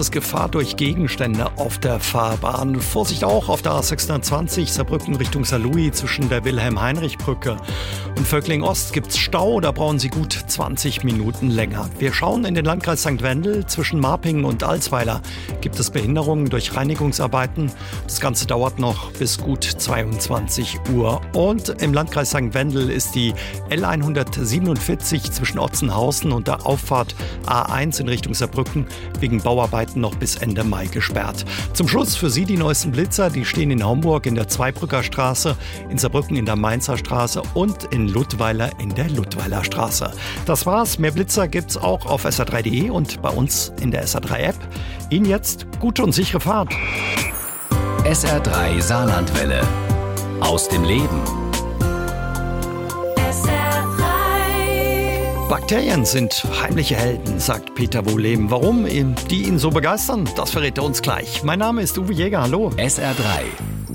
es Gefahr durch Gegenstände auf der Fahrbahn. Vorsicht auch auf der A620 Saarbrücken Richtung Saarlouis zwischen der Wilhelm-Heinrich-Brücke und Völkling-Ost gibt's Stau, da brauchen Sie gut 20 Minuten länger. Wir schauen in den Landkreis St. Wendel. Zwischen Marpingen und Alsweiler gibt es Behinderungen durch Reinigungsarbeiten. Das Ganze dauert noch bis gut 22 Uhr. Und im Landkreis St. Wendel ist die L147 zwischen Otzenhausen und der Auffahrt A1 in Richtung Saarbrücken wegen Bauarbeiten noch bis Ende Mai gesperrt. Zum Schluss für Sie die neuesten Blitzer. Die stehen in Homburg in der Zweibrücker Straße, in Saarbrücken in der Mainzer Straße und in Ludweiler in der Ludweiler Straße. Das war's. Mehr Blitzer gibt's auch auf sr3.de und bei uns in der SR3-App. Ihnen jetzt gute und sichere Fahrt. SR3 Saarlandwelle. Aus dem Leben. Bakterien sind heimliche Helden, sagt Peter Wohleben. Warum die ihn so begeistern, das verrät er uns gleich. Mein Name ist Uwe Jäger, hallo. SR3